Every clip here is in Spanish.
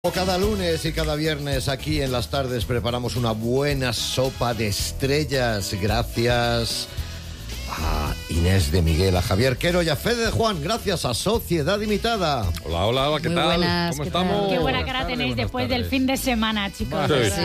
Cada lunes y cada viernes aquí en las tardes preparamos una buena sopa de estrellas gracias a Inés de Miguel, a Javier Quero y a Fede de Juan, gracias a Sociedad Limitada. Hola, hola, hola, ¿qué Muy tal? Buenas, ¿Cómo ¿qué estamos? tal? Qué buena cara tenéis después del fin de semana, chicos.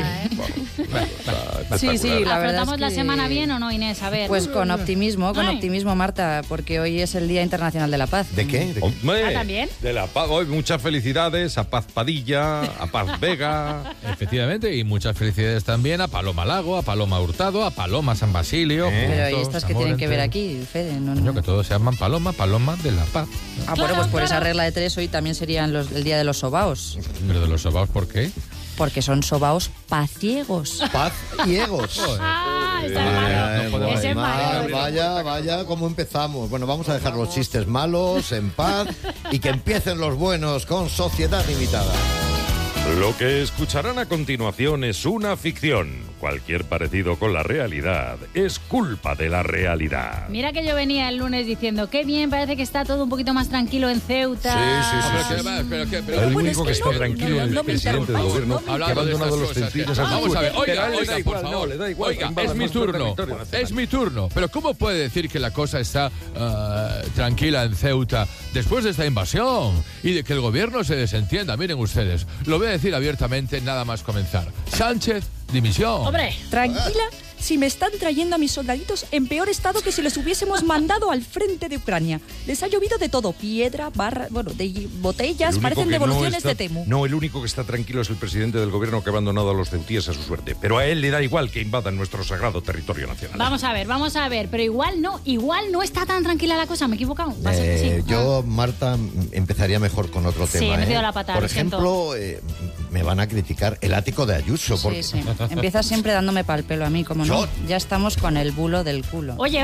Sí, la verdad ¿Afrontamos es la que- semana bien o no, Inés? A ver. Pues con optimismo, Ay. Marta, porque hoy es el Día Internacional de la Paz. ¿De qué? ¿De qué? Hombre, ¿Ah, también? De la Paz. Hoy muchas felicidades a Paz Padilla, a Paz Vega. Efectivamente, y muchas felicidades también a Paloma Lago, a Paloma Hurtado, a Paloma San Basilio. Pero ¿y juntos, estas que amor tienen que ver entre- aquí, Fede? No, Coño, no. que todos se llaman Paloma de la Paz. Ah, bueno, pues por esa claro. regla de tres hoy también serían el Día de los Sobaos, Pero de los sobaos, ¿por qué? porque son sobaos paciegos. Paz y egos. Ah, está malo. no podemos- Ese es malo. Vaya, cómo empezamos. Bueno, vamos a dejar los chistes malos en paz y que empiecen los buenos con Sociedad Limitada. Lo que escucharán a continuación es una ficción. Cualquier parecido con la realidad es culpa de la realidad. Mira que yo venía el lunes diciendo, qué bien, parece que está todo un poquito más tranquilo en Ceuta. El único que está tranquilo es el presidente del gobierno que ha Hablando de abandonado estas los cosas, centrines a su vamos a ver, suerte. oiga, Pero a él le da por igual, favor. no, le da igual, Oiga, invada es mi nuestro turno, territorio nacional. es mi turno. Pero ¿cómo puede decir que la cosa está tranquila en Ceuta después de esta invasión y de que el gobierno se desentienda? Miren ustedes, lo voy a decir abiertamente nada más comenzar. Sánchez, dimisión. Hombre, Tranquila, si me están trayendo a mis soldaditos en peor estado que si los hubiésemos mandado al frente de Ucrania. Les ha llovido de todo, piedra, barra, de botellas, El único parecen que devoluciones no está- de Temu. No, el único que está tranquilo es el presidente del gobierno que ha abandonado a los ceutíes a su suerte. Pero a él le da igual que invadan nuestro sagrado territorio nacional. vamos a ver, pero igual no está tan tranquila la cosa, me he equivocado. Va a ser que sí. Yo, Marta, empezaría mejor con otro Sí, tema. he metido la pata, Por lo siento. ejemplo, me van a criticar el ático de Ayuso. Porque... Sí, sí. Empieza siempre dándome pal pelo a mí, como no. Yo- Ya estamos con el bulo del culo. Oye.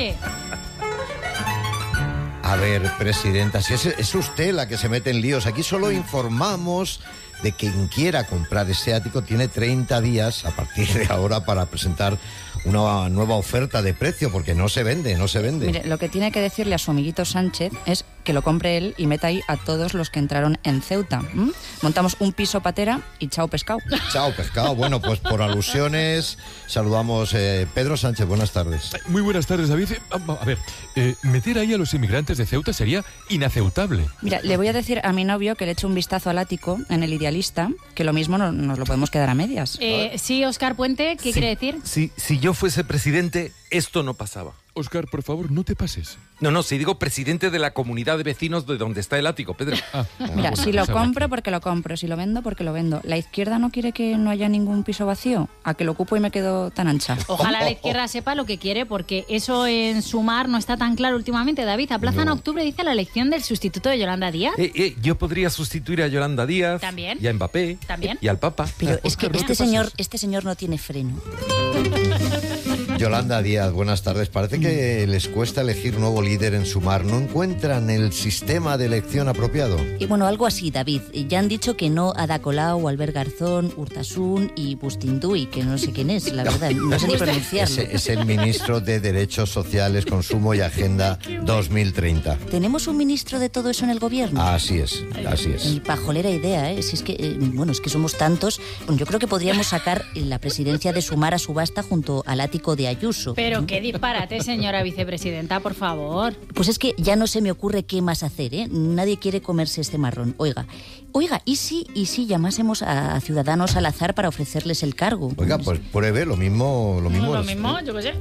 A ver, presidenta, si es usted la que se mete en líos. Aquí solo informamos de que quien quiera comprar ese ático tiene 30 días a partir de ahora para presentar una nueva oferta de precio, porque no se vende. Mire, lo que tiene que decirle a su amiguito Sánchez es que lo compre él y meta ahí a todos los que entraron en Ceuta. Montamos un piso patera y chao pescado. Chao, pescado. Bueno, pues por alusiones saludamos. Pedro Sánchez, buenas tardes. Muy buenas tardes, David. A ver, meter ahí a los inmigrantes de Ceuta sería inaceptable. Mira, le voy a decir a mi novio que le eche un vistazo al ático en el Idealista, que lo mismo nos lo podemos quedar a medias. Sí, Óscar Puente, ¿qué quiere decir? Si yo fuese presidente, esto no pasaba. Óscar, por favor, no te pases. No, si digo presidente de la comunidad de vecinos de donde está el ático, Pedro. Mira, si lo compro porque lo compro, si lo vendo porque lo vendo. ¿La izquierda no quiere que no haya ningún piso vacío? ¿A que lo ocupo y me quedo tan ancha? Ojalá la izquierda sepa lo que quiere, porque eso en Sumar no está tan claro últimamente. David, aplazan a octubre, dice, la elección del sustituto de Yolanda Díaz. Yo podría sustituir a Yolanda Díaz. También. Y a Mbappé. También. Y al Papa. Pero es que Óscar, no te este señor no tiene freno. Yolanda Díaz, buenas tardes. Parece que les cuesta elegir nuevo líder en Sumar. ¿No encuentran el sistema de elección apropiado? Y bueno, algo así, David. Ya han dicho que no Ada Colau, Albert Garzón, Urtasun y Bustinduy, que no sé quién es, la verdad. No sé ni pronunciarlo. Es el ministro de Derechos Sociales, Consumo y Agenda 2030. ¿Tenemos un ministro de todo eso en el gobierno? Así es. Y pajolera idea, ¿eh? Si es que, es que somos tantos. Yo creo que podríamos sacar la presidencia de Sumar a subasta junto al ático de Ayuso. Pero qué disparate, señora vicepresidenta, por favor. Pues es que ya no se me ocurre qué más hacer, ¿eh? Nadie quiere comerse este marrón. Oiga, ¿y si llamásemos a ciudadanos al azar para ofrecerles el cargo? Oiga, pues pruebe lo mismo. Lo mismo, yo qué sé.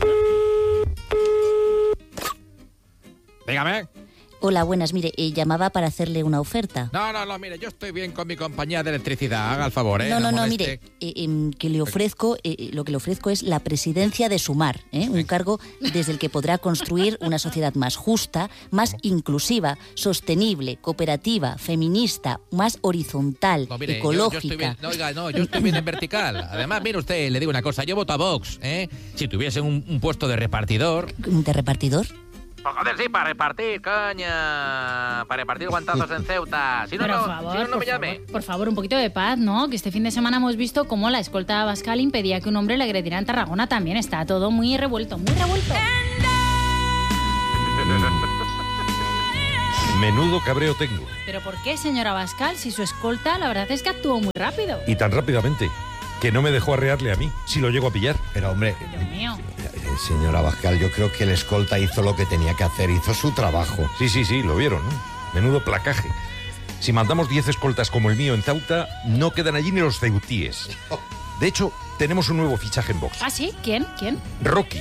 Dígame. Hola, buenas. Mire, llamaba para hacerle una oferta. No, mire, yo estoy bien con mi compañía de electricidad. Haga el favor, No, moleste. mire, que le ofrezco, lo que le ofrezco es la presidencia de Sumar, un cargo desde el que podrá construir una sociedad más justa, más inclusiva, sostenible, cooperativa, feminista, más horizontal, No, mire, ecológica. yo estoy bien, yo estoy bien en vertical. Además, mire usted, le digo una cosa, yo voto a Vox, ¿eh? Si tuviese un puesto de repartidor... ¿De repartidor? Pues joder, sí, para repartir, coña. Para repartir guantazos en Ceuta. Si no, Pero, no, por favor, si no, no me por llame. favor, por favor, un poquito de paz, ¿no? Que este fin de semana hemos visto cómo la escolta Abascal impedía que un hombre le agrediera en Tarragona también. Está todo muy revuelto, muy revuelto. Menudo cabreo tengo. ¿Pero por qué, señora Abascal? Si su escolta, la verdad es que actuó muy rápido. Y tan rápidamente que no me dejó arrearle a mí, si lo llego a pillar. Pero hombre, Dios mío. señora Abascal, yo creo que el escolta hizo lo que tenía que hacer, hizo su trabajo. Sí, lo vieron, ¿no? Menudo placaje. Si mandamos 10 escoltas como el mío en Ceuta, no quedan allí ni los ceutíes. De hecho, tenemos un nuevo fichaje en Vox. ¿Ah, sí? ¿Quién? Rocky.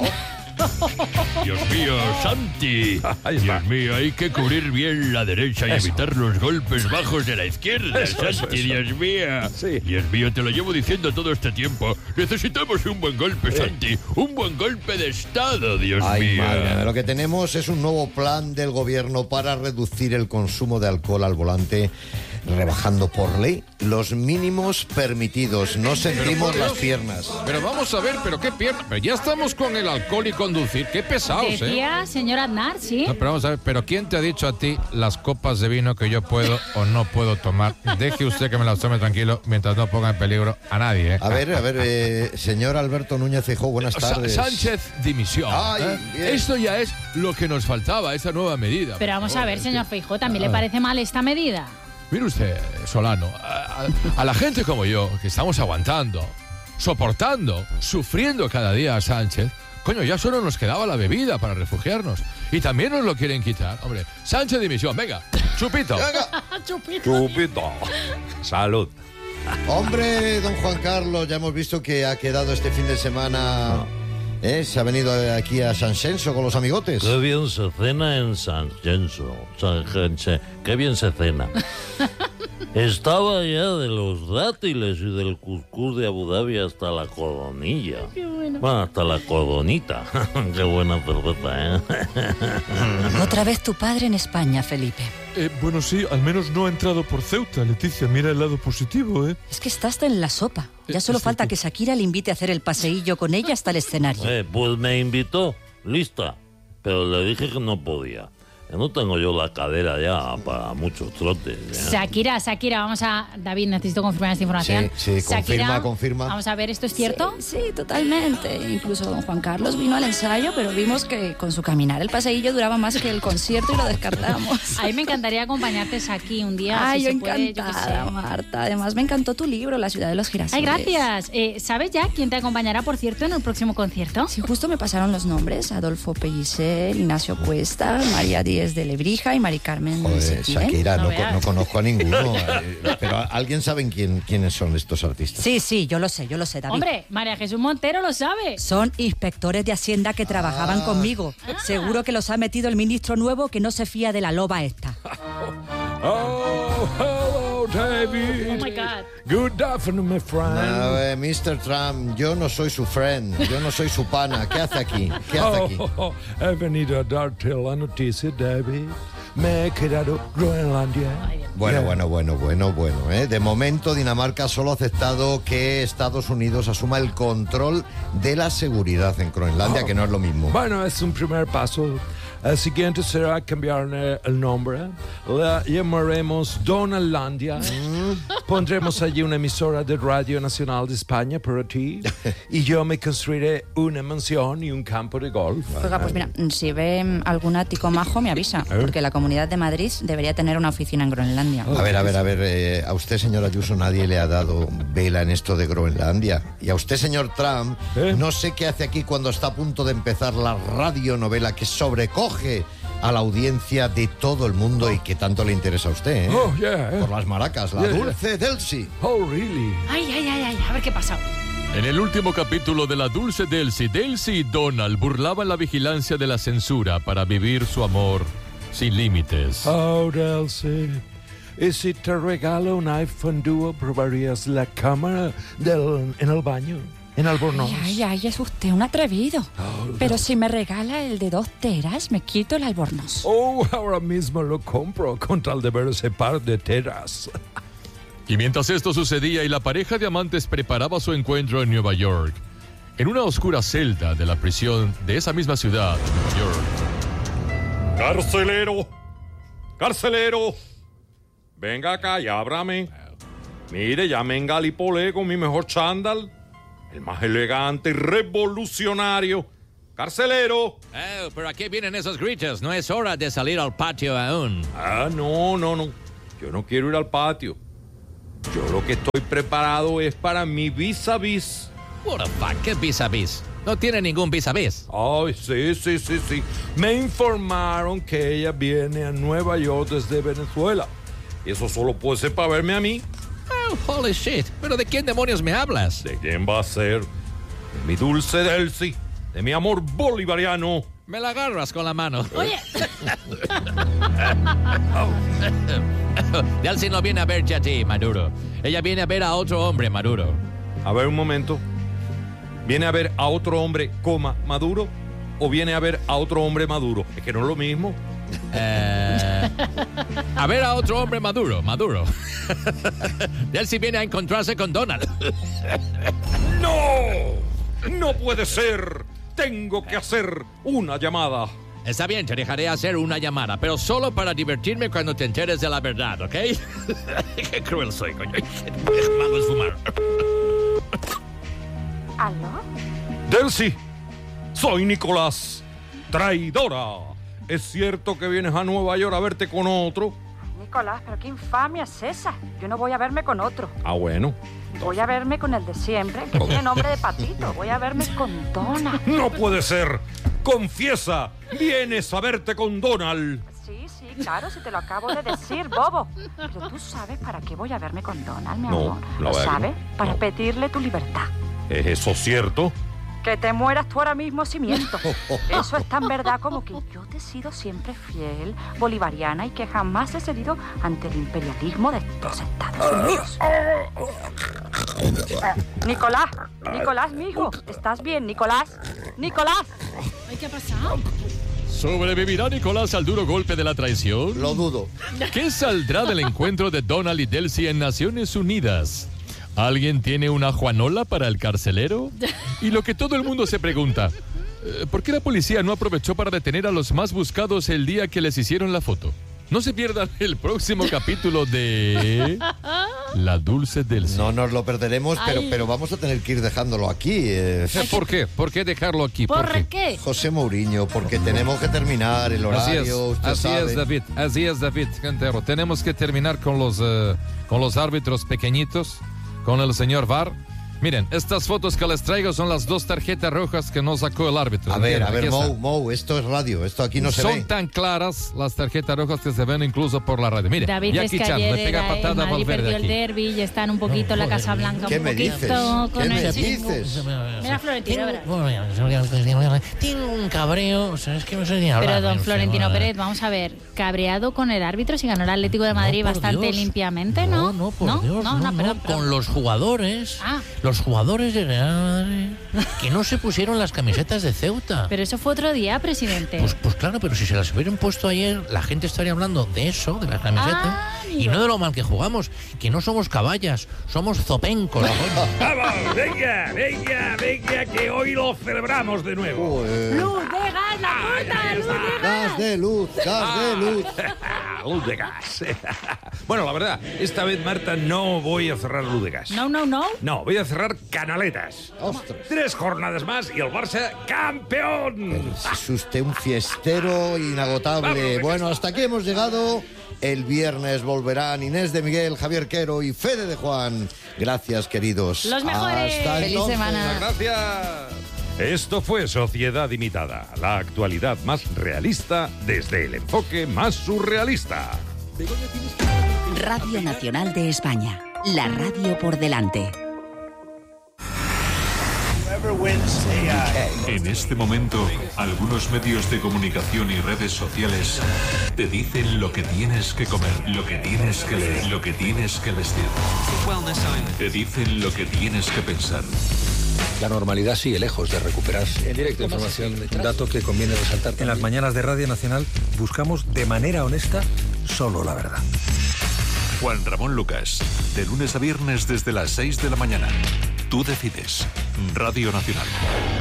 Dios mío, Santi. Ahí está. Dios mío, hay que cubrir bien la derecha y Eso. evitar los golpes bajos de la izquierda. Eso, Santi, eso. Dios mío. Sí. Dios mío, te lo llevo diciendo todo este tiempo. Necesitamos un buen golpe, Santi. Un buen golpe de Estado, Dios Ay, mío. madre, lo que tenemos es un nuevo plan del gobierno para reducir el consumo de alcohol al volante, rebajando por ley los mínimos permitidos. No sentimos las piernas. Pero vamos a ver, pero qué pierna. Pero ya estamos con el alcohol y conducir. Qué pesados, ¿eh? Decía señor Aznar, ¿sí? No, pero vamos a ver, pero ¿quién te ha dicho a ti las copas de vino que yo puedo o no puedo tomar? Deje usted que me las tome tranquilo mientras no ponga en peligro a nadie, ¿eh? A ver, señor Alberto Núñez Feijóo, buenas tardes. Sánchez dimisión. Ay, bien. Esto ya es lo que nos faltaba, esa nueva medida. Pero vamos a ver, señor Feijóo, ¿también le parece mal esta medida? Mire usted, Solano, a la gente como yo, que estamos aguantando, soportando, sufriendo cada día a Sánchez, coño, ya solo nos quedaba la bebida para refugiarnos. Y también nos lo quieren quitar. Hombre, Sánchez dimisión, venga, chupito. Chupito. Salud. Hombre, don Juan Carlos, ya hemos visto que ha quedado este fin de semana. Se ha venido aquí a San Censo con los amigotes. Qué bien se cena en San Censo. Qué bien se cena. Estaba ya de los dátiles y del cuscús de Abu Dhabi hasta la coronilla. Qué bueno. Bueno, hasta la coronita. Qué buena cerveza, ¿eh? Otra vez tu padre en España, Felipe. Bueno, sí, al menos no ha entrado por Ceuta, Leticia. Mira el lado positivo, ¿eh? Es que está hasta en la sopa. Ya solo falta que Shakira le invite a hacer el paseillo con ella hasta el escenario. Pues me invitó, lista. Pero le dije que no podía. Que no tengo yo la cadera ya para muchos trotes. ¿ya? Shakira, vamos a... David, necesito confirmar esta información. Sí, Shakira, confirma. Vamos a ver, ¿esto es cierto? Sí, totalmente. Incluso don Juan Carlos vino al ensayo, pero vimos que con su caminar el paseillo duraba más que el concierto y lo descartamos. A mí me encantaría acompañarte aquí un día. Ay, si yo se puede, encantada, yo qué sé. Marta. Además, me encantó tu libro, La ciudad de los girasoles. Ay, gracias. ¿Sabes ya quién te acompañará, por cierto, en el próximo concierto? Sí, justo me pasaron los nombres. Adolfo Pellicer, Ignacio Cuesta, María Díez de Lebrija y Mari Carmen Joder, Setién. Shakira, No no veas. conozco a ninguno. Pero ¿alguien sabe quiénes son estos artistas? Sí, yo lo sé, David. Hombre, María Jesús Montero lo sabe. Son inspectores de Hacienda que trabajaban conmigo. Seguro que los ha metido el ministro nuevo que no se fía de la loba esta. Oh, hello, David. Oh, my God. Good afternoon, my friend. Mr. Trump, yo no soy su friend, yo no soy su pana. ¿Qué hace aquí? He venido a darte la noticia, David. Me he quedado Groenlandia. Bueno. De momento, Dinamarca solo ha aceptado que Estados Unidos asuma el control de la seguridad en Groenlandia, que no es lo mismo. Bueno, es un primer paso. El siguiente será cambiar el nombre. La llamaremos Donaldlandia. Pondremos allí una emisora de Radio Nacional de España para ti. Y yo me construiré una mansión y un campo de golf. Oiga, pues mira, si ve algún ático majo me avisa, porque la Comunidad de Madrid debería tener una oficina en Groenlandia. A ver, a usted, señor Ayuso, nadie le ha dado vela en esto de Groenlandia. Y a usted, señor Trump, no sé qué hace aquí cuando está a punto de empezar la radionovela que sobrecoge a la audiencia de todo el mundo y que tanto le interesa a usted, ¿eh? Oh, yeah. Por las maracas, la Dulce Delcy. Oh, really? Ay, a ver qué pasa. En el último capítulo de La Dulce Delcy, Delcy y Donald burlaban la vigilancia de la censura para vivir su amor sin límites. Oh, Delcy. Y si te regalo un iPhone Duo, ¿probarías la cámara en el baño? En Albornoz. Ay, es usted un atrevido. Pero si me regala el de 2 teras, me quito el Albornoz. Oh, ahora mismo lo compro con tal de ver ese par de teras. Y mientras esto sucedía y la pareja de amantes preparaba su encuentro en Nueva York, en una oscura celda de la prisión de esa misma ciudad, Nueva York. ¡Carcelero! ¡Carcelero! Venga acá y ábrame. Mire, ya me engalipolé con mi mejor chándal. El más elegante y revolucionario. ¡Carcelero! Pero ¿a qué vienen esos gritos? No es hora de salir al patio aún. No. Yo no quiero ir al patio. Yo lo que estoy preparado es para mi vis-a-vis. What the fuck, ¿qué vis-a-vis? No tiene ningún vis-a-vis. Ay, sí. Me informaron que ella viene a Nueva York desde Venezuela. Y eso solo puede ser para verme a mí. Oh, holy shit. ¿Pero de quién demonios me hablas? ¿De quién va a ser? De mi dulce Delcy. De mi amor bolivariano. Me la agarras con la mano. Oye. Delcy no viene a verte a ti, Maduro. Ella viene a ver a otro hombre, Maduro. A ver, un momento. ¿Viene a ver a otro hombre, Maduro? ¿O viene a ver a otro hombre Maduro? Es que no es lo mismo. A ver a otro hombre Maduro. Delcy viene a encontrarse con Donald. ¡No puede ser! Tengo que hacer una llamada. Está bien, te dejaré hacer una llamada, pero solo para divertirme cuando te enteres de la verdad, ¿ok? Qué cruel soy, coño. Qué malo es fumar. ¿Aló? Delcy, soy Nicolás. Traidora. ¿Es cierto que vienes a Nueva York a verte con otro? Nicolás, pero qué infamia es esa. Yo no voy a verme con otro. Ah, bueno. Voy a verme con el de siempre, que tiene nombre de patito. Voy a verme con Donald. ¡No puede ser! ¡Confiesa! ¡Vienes a verte con Donald! Sí, claro, si te lo acabo de decir, bobo. Pero tú sabes para qué voy a verme con Donald, mi amor. ¿Lo sabes? Para pedirle tu libertad. ¿Es eso cierto? Que te mueras tú ahora mismo si miento. Eso es tan verdad como que yo te he sido siempre fiel, bolivariana, y que jamás he cedido ante el imperialismo de estos Estados Unidos. Nicolás, mijo, ¿estás bien, Nicolás? Ay, ¿qué ha pasado? ¿Sobrevivirá Nicolás al duro golpe de la traición? Lo dudo. ¿Qué saldrá del encuentro de Donald y Delcy en Naciones Unidas? ¿Alguien tiene una Juanola para el carcelero? Y lo que todo el mundo se pregunta, ¿por qué la policía no aprovechó para detener a los más buscados el día que les hicieron la foto? No se pierdan el próximo capítulo de La Dulce Delcy. No nos lo perderemos, pero vamos a tener que ir dejándolo aquí. ¿Por qué? ¿Por qué dejarlo aquí? ¿Por qué? José Mourinho, porque tenemos que terminar el horario. Así es, David Cantero. Tenemos que terminar con los árbitros pequeñitos, con el señor VAR. Miren, estas fotos que les traigo son las 2 tarjetas rojas que nos sacó el árbitro. A ver, Mou, esto es radio, esto aquí no se ve. Son tan claras las tarjetas rojas que se ven incluso por la radio. Mire, David, Jackie es que Chan ayer le pega patada a Madrid Valverde perdió aquí. el derbi y están un poquito en la Casa Blanca. ¿Qué un me poquito dices? con ¿Qué me el dices? Mira, Florentino, ¿verdad? Tengo un cabreo, ¿sabes qué? No sé ni hablar. Pero don Florentino Pérez, vamos a ver, cabreado con el árbitro si ganó el Atlético de Madrid bastante limpiamente, ¿no? No, por Dios, perdón. Con los jugadores. Los jugadores de Real Madrid que no se pusieron las camisetas de Ceuta. Pero eso fue otro día, presidente. Pues claro, pero si se las hubieran puesto ayer, la gente estaría hablando de eso, de las camisetas, y no de lo mal que jugamos, que no somos caballas, somos zopencos. ¡Vamos! ¡Venga, que hoy lo celebramos de nuevo! ¡Luz de gas, la puta! ¡Luz de gas! ¡Gas de luz! Luz de gas. Bueno, la verdad, esta vez, Marta, no voy a cerrar luz de gas. No. No, voy a cerrar canaletas. ¡Ostras! 3 jornadas más y el Barça campeón. Es usted un fiestero inagotable. Vamos, Bueno, hasta aquí hemos llegado. El viernes volverán Inés de Miguel, Javier Quero y Fede de Juan. Gracias, queridos. Los mejores. Hasta Feliz entonces. semana. Gracias. Esto fue Sociedad Imitada, la actualidad más realista desde el enfoque más surrealista. Radio Nacional de España, la radio por delante. En este momento, algunos medios de comunicación y redes sociales te dicen lo que tienes que comer, lo que tienes que leer, lo que tienes que vestir. Te dicen lo que tienes que pensar. La normalidad sigue lejos de recuperarse. En directo, información, un dato que conviene resaltar. En las mañanas de Radio Nacional buscamos de manera honesta solo la verdad. Juan Ramón Lucas, de lunes a viernes desde las 6 de la mañana. Tú decides. Radio Nacional.